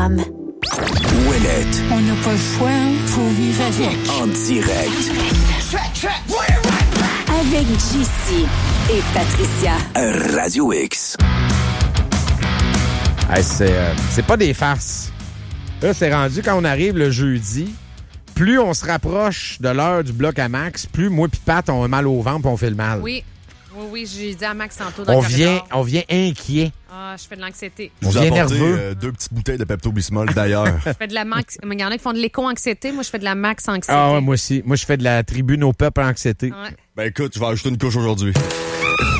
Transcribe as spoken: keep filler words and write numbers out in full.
com. Ouellette. On n'a pas le choix, faut vivre avec. En direct. Avec J C et Patricia. Radio X. Hey, c'est, euh, c'est pas des farces. Là, c'est rendu quand on arrive le jeudi, plus on se rapproche de l'heure du bloc à Max, plus moi pis Pat, on a mal au ventre et on fait le mal. Oui. Oui, oui, j'ai dit à Max tantôt dans On le vient, corridor. on vient inquiet. Ah, je fais de l'anxiété. Je On vous ai vient apporté nerveux. euh, deux petites bouteilles de Pepto-Bismol d'ailleurs. Je fais de la max. Il y en a qui font de l'éco-anxiété. Moi, je fais de la max-anxiété. Ah ouais, moi aussi. Moi, je fais de la tribune au peuple anxiété. Ouais. Ben écoute, je vais ajouter une couche aujourd'hui.